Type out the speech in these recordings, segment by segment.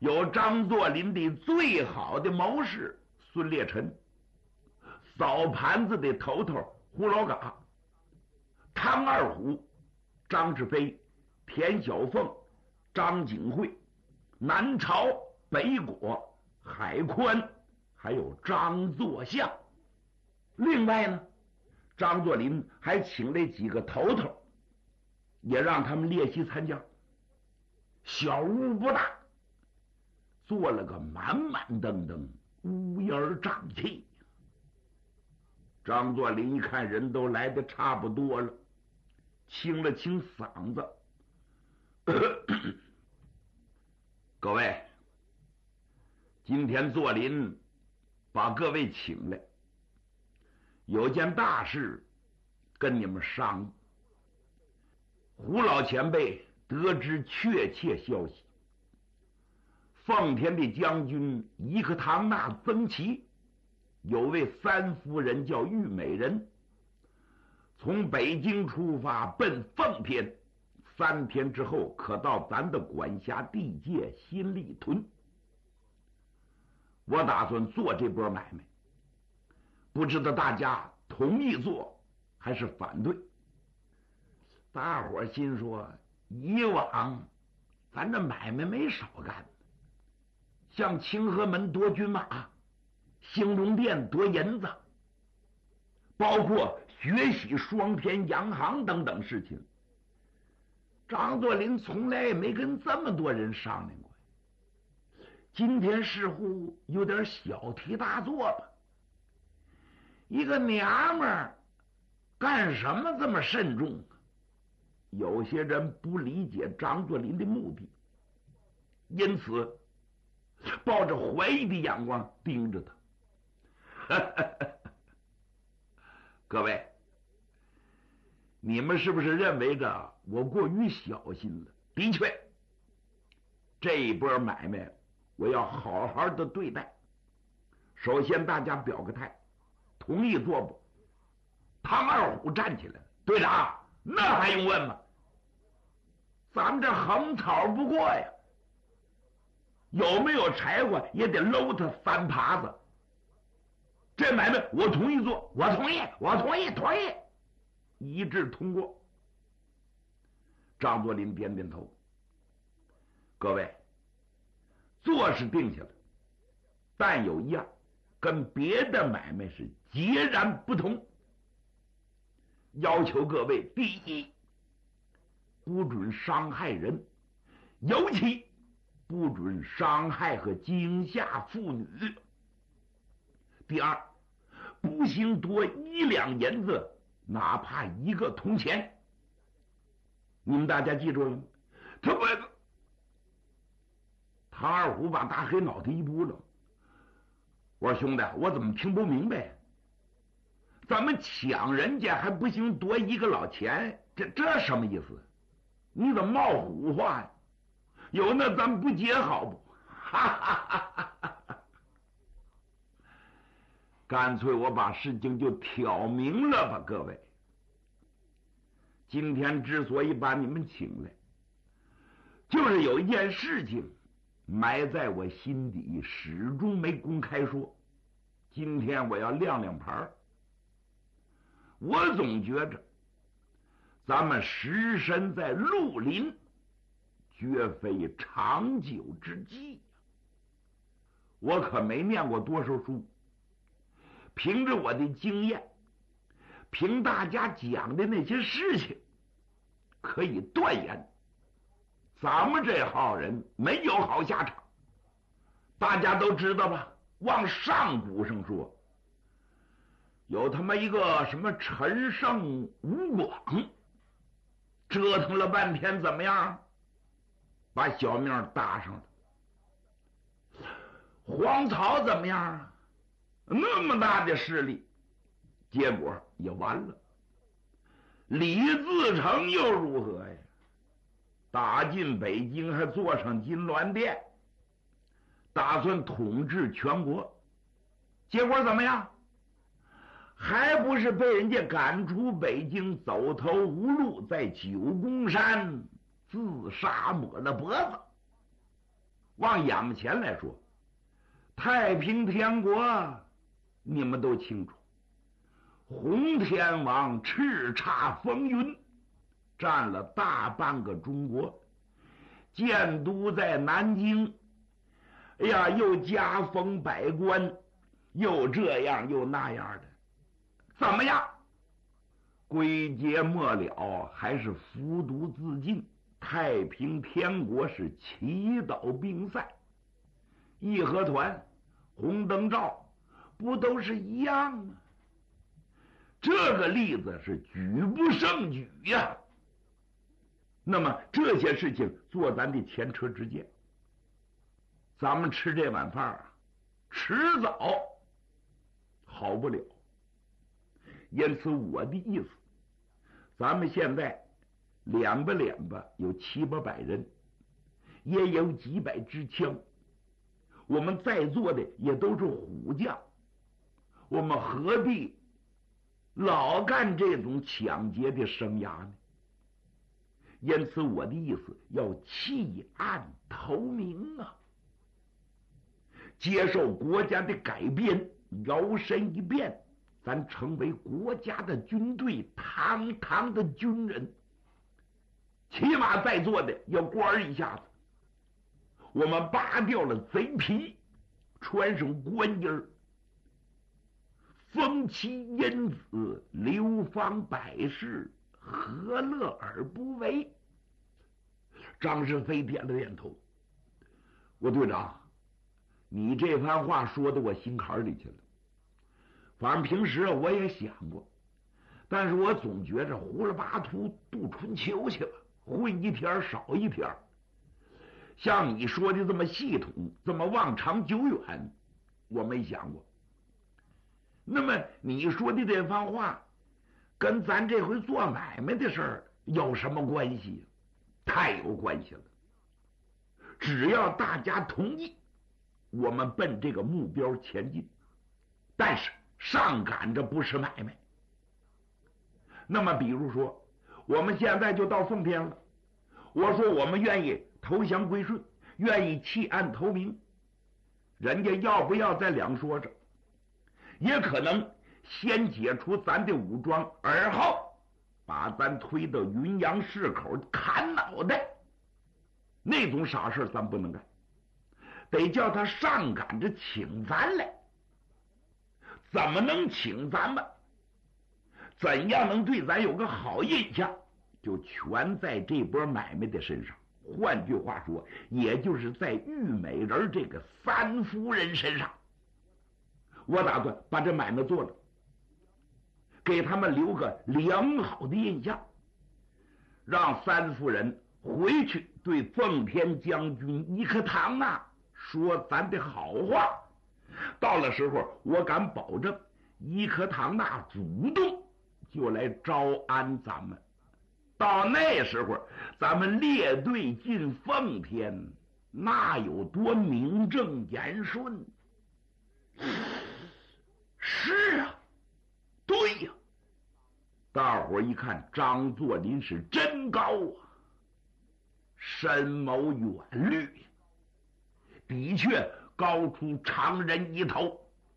有张作霖的最好的谋士孙烈臣，扫盘子的头头胡老嘎，唐二虎、张志飞、田小凤、张景惠，南朝北国海宽，还有张作相。另外呢，张作霖还请了几个头头，也让他们列席参加。小屋不大，做了个满满登登，乌烟瘴气。张作霖一看人都来的差不多了，清了清嗓子各位，今天作霖把各位请来，有件大事跟你们商议。胡老前辈得知确切消息，奉天的将军伊克唐纳曾琦有位三夫人叫玉美人，从北京出发奔奉天，3天之后可到咱的管辖地界新立屯。我打算做这波买卖，不知道大家同意做还是反对。大伙心说，以往咱这买卖没少干，像清河门夺军马，兴隆殿夺银子，包括学习双田洋行等等事情，张作霖从来也没跟这么多人商量过。今天似乎有点小题大做吧？一个娘们儿干什么这么慎重？有些人不理解张作霖的目的，因此抱着怀疑的眼光盯着他。各位，你们是不是认为着我过于小心了？的确，这一波买卖我要好好的对待。首先大家表个态，同意做不？唐二虎站起来了，队长，那还用问吗？咱们这横草不过呀，有没有柴火也得搂他3耙子。这买卖我同意做，我同意，同意，一致通过。张作霖点点头。各位，做是定下了，但有一样跟别的买卖是截然不同，要求各位：第一，不准伤害人，尤其不准伤害和惊吓妇女；第二，不行多1两银子，哪怕1个铜钱。你们大家记住了吗？他不，唐二虎把大黑脑袋一拨楞，我说兄弟，我怎么听不明白？咱们抢人家还不行多1个老钱，这什么意思？你怎么冒虎话呀？有那咱们不结好不？哈哈哈哈哈！干脆我把事情就挑明了吧，各位。今天之所以把你们请来，就是有一件事情埋在我心底，始终没公开说。今天我要亮亮牌。我总觉着咱们实身在绿林，绝非长久之计。我可没念过多少书，凭着我的经验，凭大家讲的那些事情，可以断言，咱们这号人没有好下场。大家都知道吧？往上古上说，有他妈一个什么陈胜吴广，折腾了半天怎么样？把小命搭上了。黄巢怎么样啊？那么大的势力，结果也完了。李自成又如何呀？打进北京，还坐上金銮殿，打算统治全国，结果怎么样？还不是被人家赶出北京，走投无路，在九宫山自杀抹了脖子。 往眼前来说，太平天国你们都清楚，洪天王叱咤风云，占了大半个中国，建都在南京。哎呀，又加封百官，又这样又那样的，怎么样？归结末了，还是服毒自尽。太平天国是祈祷并散，义和团、红灯照不都是一样吗？这个例子是举不胜举呀。那么这些事情做咱的前车之鉴，咱们吃这碗饭啊，迟早好不了。因此我的意思，咱们现在脸吧有700-800人，也有几百支枪，我们在座的也都是虎将，我们何必老干这种抢劫的生涯呢？因此我的意思，要弃暗投明啊，接受国家的改变，摇身一变，咱成为国家的军队，堂堂的军人。起码在座的要官一下子，我们扒掉了贼皮，穿上官衣儿，封其因子，流芳百世，何乐而不为？张世飞点了点头。我队长，你这番话说到我心坎里去了。反正平时我也想过，但是我总觉着胡了八图度春秋去了，混一天少一天。像你说的这么系统，这么望长久远，我没想过。那么你说的这番话，跟咱这回做买卖的事儿有什么关系？太有关系了。只要大家同意，我们奔这个目标前进。但是上赶着不是买卖。那么比如说，我们现在就到奉天了，我说我们愿意投降归顺，愿意弃暗投明，人家要不要再两说着，也可能先解除咱的武装，而后把咱推到云阳市口砍脑袋。那种傻事咱不能干，得叫他上赶着请咱来。怎么能请咱们？怎样能对咱有个好印象？就全在这波买卖的身上。换句话说，也就是在玉美人这个三夫人身上。我打算把这买卖做了，给他们留个良好的印象，让三夫人回去对奉天将军义和堂啊说咱的好话。到了时候，我敢保证，义和堂那主动就来招安咱们。到那时候，咱们列队进奉天，那有多名正言顺？是啊，对呀。大伙一看，张作霖是真高啊，深谋远虑，的确高出常人一头。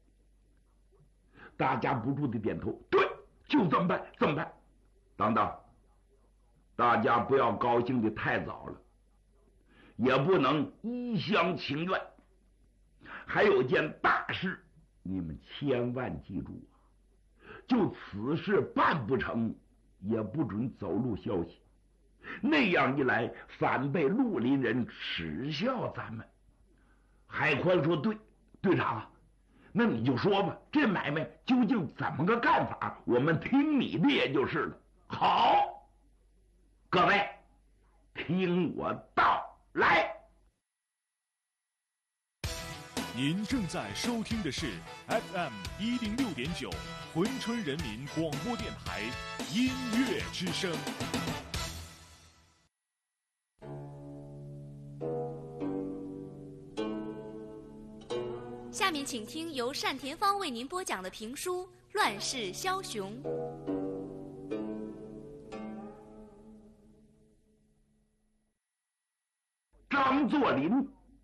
大家不住的点头，对，就这么办，这么办。等等，大家不要高兴的太早了，也不能一厢情愿。还有件大事，你们千万记住啊！就此事办不成，也不准走漏消息。那样一来，反被绿林人耻笑咱们。海宽说：“对，队长，那你就说吧，这买卖究竟怎么个干法？我们听你的也就是了。”好，各位，听我道来。 您正在收听的是 FM106.9珲春人民广播电台音乐之声。 下面请听由单田芳为您播讲的评书《乱世枭雄》。 张作霖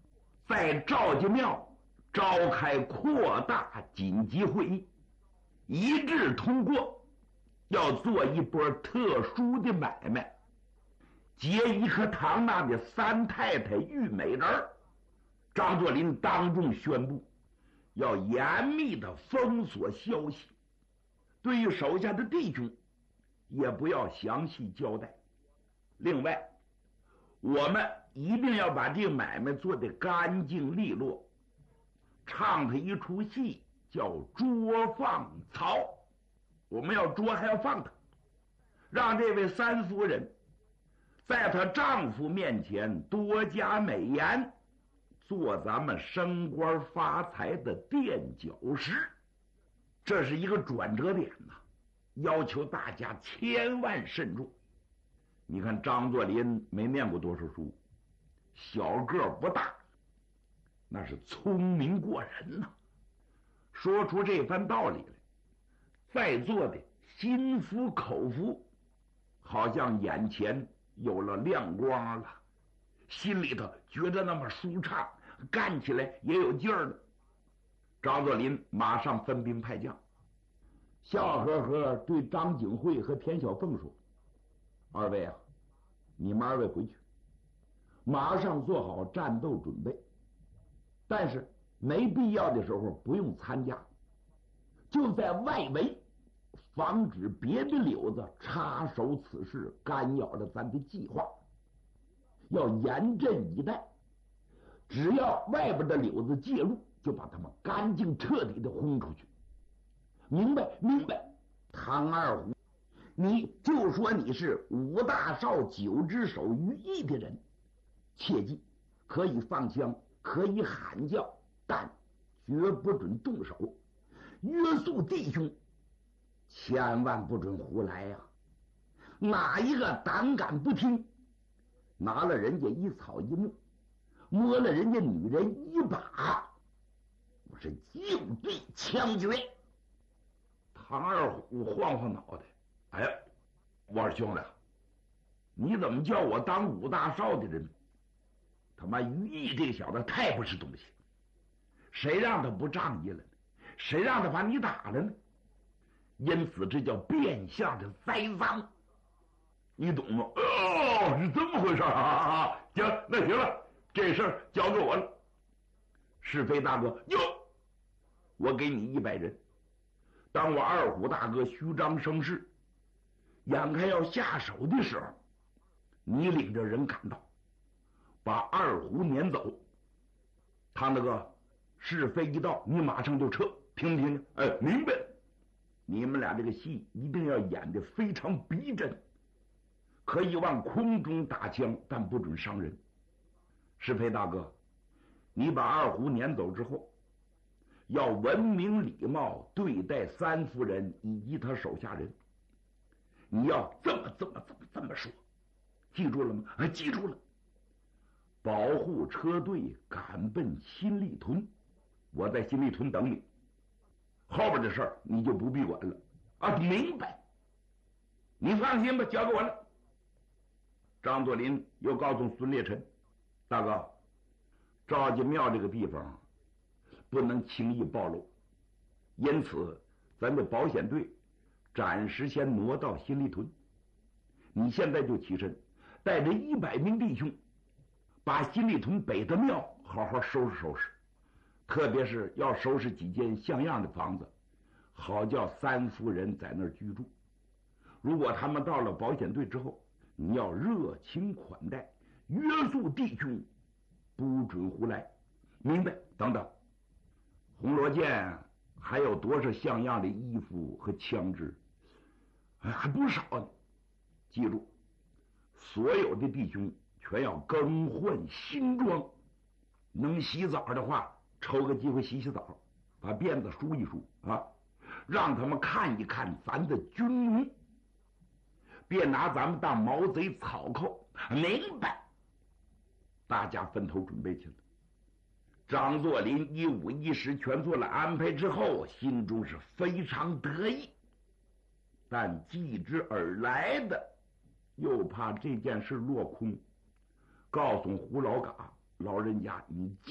在赵家庙召开扩大紧急会议，一致通过要做一波特殊的买卖，劫一颗唐纳的三太太玉美人。张作霖当众宣布要严密的封锁消息，对于手下的弟兄也不要详细交代。另外，我们一定要把这个买卖做得干净利落，唱他一出戏叫捉放曹，我们要捉还要放他，让这位三夫人在她丈夫面前多加美言，做咱们升官发财的垫脚石。这是一个转折点呐，要求大家千万慎重。你看张作霖没念过多少书，小个不大，那是聪明过人呐。说出这番道理来，在座的心服口服，好像眼前有了亮光了，心里头觉得那么舒畅，干起来也有劲儿了。张作霖马上分兵派将，笑呵呵对张景惠和田小凤说：“二位啊，你们二位回去，马上做好战斗准备，但是没必要的时候不用参加，就在外围防止别的柳子插手此事，干扰了咱的计划，要严阵以待。只要外边的柳子介入，就把他们干净彻底的轰出去。明白？明白。唐二虎，你就说你是5大少9只手于一的人，切记可以放枪，可以喊叫，但绝不准动手，约束弟兄，千万不准胡来呀！哪一个胆敢不听，拿了人家一草一木，摸了人家女人一把，我是就地枪决。”唐二虎晃晃脑袋：“哎呀，我说兄弟，你怎么叫我当5大少的人？他妈于毅这个小子太不是东西，谁让他不仗义了呢？谁让他把你打了呢？因此这叫变相的栽赃，你懂吗？”“哦，是这么回事啊！行，那行了，这事儿交给我了。是非大哥，哟，我给你100人。当我二虎大哥虚张声势，眼看要下手的时候，你领着人赶到，把二虎撵走。唐大哥，是非一到，你马上就撤，听不听见？”“哎，明白。你们俩这个戏一定要演得非常逼真，可以往空中打枪，但不准伤人。是非大哥，你把二虎撵走之后，要文明礼貌对待三夫人以及他手下人，你要这么说，记住了吗？”“哎，记住了。保护车队赶奔新立屯，我在新立屯等你，后边的事儿你就不必管了。”“啊，明白。你放心吧，交给我了。”张作霖又告诉孙烈臣：“大哥，赵家庙这个地方不能轻易暴露，因此咱的保险队暂时先挪到新立屯。你现在就起身，带着100名弟兄，把新立屯北的庙好好收拾收拾，特别是要收拾几间像样的房子，好叫三夫人在那儿居住。如果他们到了保险队之后，你要热情款待，约束弟兄，不准胡来，明白？等等，红罗剑还有多少像样的衣服和枪支？还不少呢。记住，所有的弟兄全要更换新装，能洗澡的话，抽个机会洗洗澡，把辫子梳一梳啊，让他们看一看咱的军容，别拿咱们当毛贼草寇，明白？”大家分头准备去了。张作霖1五1十全做了安排之后，心中是非常得意，但继之而来的又怕这件事落空，告诉胡老嘎老人家，你